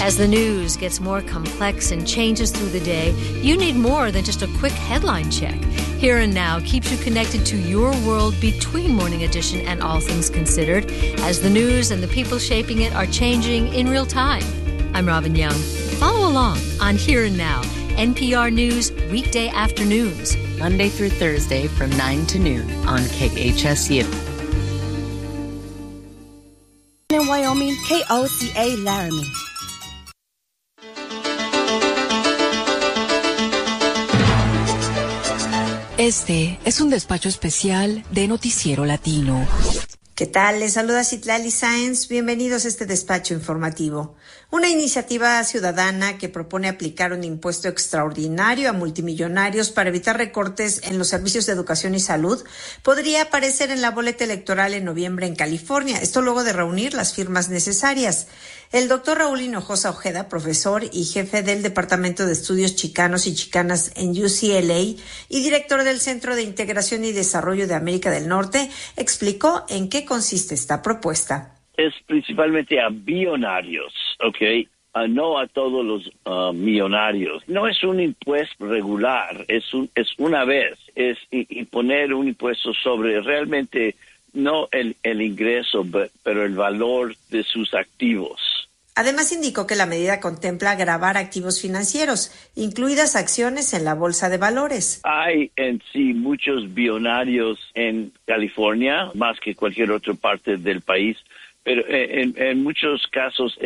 As the news gets more complex and changes through the day, you need more than just a quick headline check. Here and Now keeps you connected to your world between Morning Edition and All Things Considered, as the news and the people shaping it are changing in real time. I'm Robin Young. Follow along on Here and Now, NPR News weekday afternoons, Monday through Thursday from 9 to noon on KHSU. In Wyoming, KOCA Laramie. Este es un despacho especial de Noticiero Latino. ¿Qué tal? Les saluda Citlali Sáenz. Bienvenidos a este despacho informativo. Una iniciativa ciudadana que propone aplicar un impuesto extraordinario a multimillonarios para evitar recortes en los servicios de educación y salud podría aparecer en la boleta electoral en noviembre en California. Esto luego de reunir las firmas necesarias. El doctor Raúl Hinojosa Ojeda, profesor y jefe del Departamento de Estudios Chicanos y Chicanas en UCLA y director del Centro de Integración y Desarrollo de América del Norte, explicó en qué consiste esta propuesta. Es principalmente a billonarios, ¿ok? No a todos los millonarios. No es un impuesto regular, es una vez. Es imponer un impuesto sobre realmente no el ingreso, pero el valor de sus activos. Además, indicó que la medida contempla gravar activos financieros, incluidas acciones en la bolsa de valores. Hay en sí muchos billonarios en California, más que cualquier otra parte del país, pero en muchos casos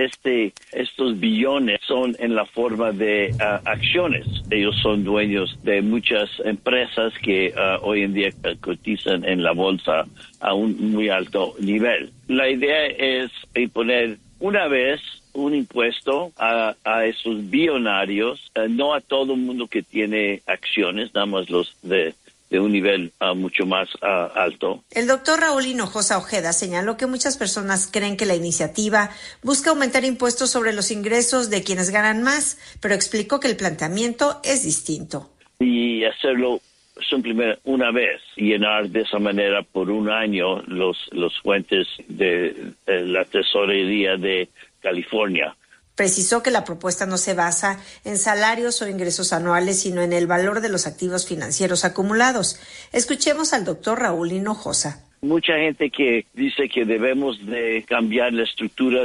estos billones son en la forma de acciones. Ellos son dueños de muchas empresas que hoy en día cotizan en la bolsa a un muy alto nivel. La idea es imponer una vez un impuesto a esos billonarios, no a todo el mundo que tiene acciones, nada más los de un nivel mucho más alto. El doctor Raúl Hinojosa Ojeda señaló que muchas personas creen que la iniciativa busca aumentar impuestos sobre los ingresos de quienes ganan más, pero explicó que el planteamiento es distinto. Y hacerlo simplemente una vez, llenar de esa manera por un año los fuentes de la tesorería de California. Precisó que la propuesta no se basa en salarios o ingresos anuales, sino en el valor de los activos financieros acumulados. Escuchemos al doctor Raúl Hinojosa. Mucha gente que dice que debemos de cambiar la estructura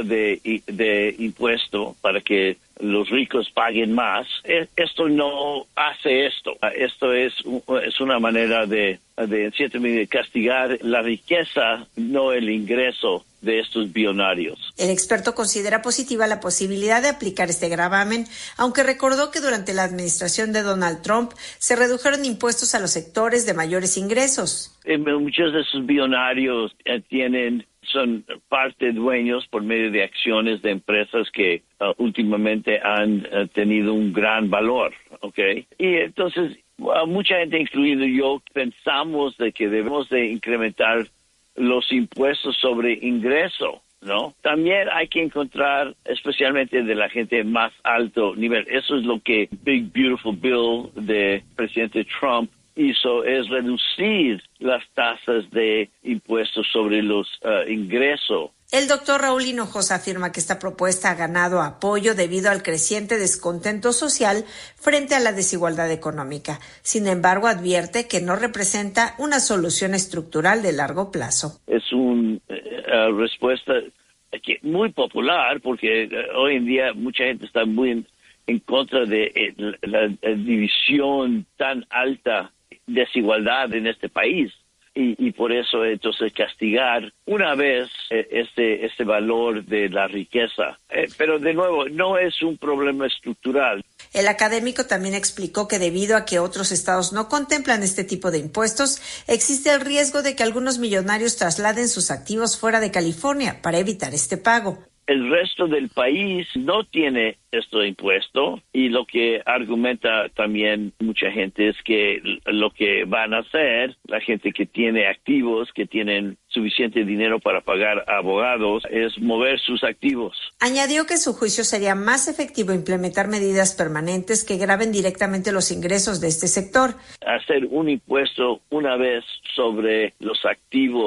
de impuesto para que los ricos paguen más. Esto no hace esto. Esto es una manera de en cierta medida, castigar la riqueza, no el ingreso de estos billonarios. El experto considera positiva la posibilidad de aplicar este gravamen, aunque recordó que durante la administración de Donald Trump se redujeron impuestos a los sectores de mayores ingresos. Muchos de esos billonarios son parte dueños por medio de acciones de empresas que últimamente han tenido un gran valor, ¿ok? Y entonces mucha gente, incluido yo, pensamos de que debemos de incrementar los impuestos sobre ingreso, ¿no? También hay que encontrar, especialmente de la gente más alto nivel. Eso es lo que Big Beautiful Bill de presidente Trump hizo, es reducir las tasas de impuestos sobre los ingresos. El doctor Raúl Hinojosa afirma que esta propuesta ha ganado apoyo debido al creciente descontento social frente a la desigualdad económica. Sin embargo, advierte que no representa una solución estructural de largo plazo. Es una respuesta muy popular porque hoy en día mucha gente está muy en contra de la división tan alta, desigualdad en este país. Y por eso, entonces, castigar una vez este valor de la riqueza. Pero, de nuevo, no es un problema estructural. El académico también explicó que debido a que otros estados no contemplan este tipo de impuestos, existe el riesgo de que algunos millonarios trasladen sus activos fuera de California para evitar este pago. El resto del país no tiene este impuesto y lo que argumenta también mucha gente es que lo que van a hacer la gente que tiene activos, que tienen suficiente dinero para pagar abogados, es mover sus activos. Añadió que su juicio sería más efectivo implementar medidas permanentes que graven directamente los ingresos de este sector. Hacer un impuesto una vez sobre los activos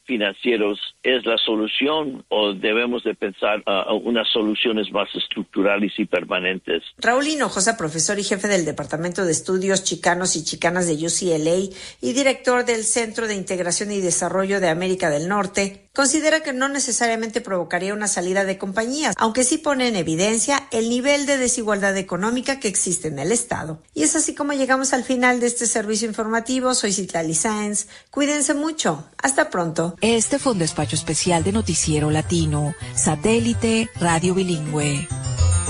financieros es la solución o debemos de pensar unas soluciones más estructurales y permanentes. Raúl Hinojosa, profesor y jefe del Departamento de Estudios Chicanos y Chicanas de UCLA y director del Centro de Integración y Desarrollo de América del Norte, considera que no necesariamente provocaría una salida de compañías, aunque sí pone en evidencia el nivel de desigualdad económica que existe en el Estado. Y es así como llegamos al final de este servicio informativo. Soy Citlali Sáenz. Cuídense mucho. Hasta pronto. Este fue un despacho especial de Noticiero Latino, Satélite Radio Bilingüe.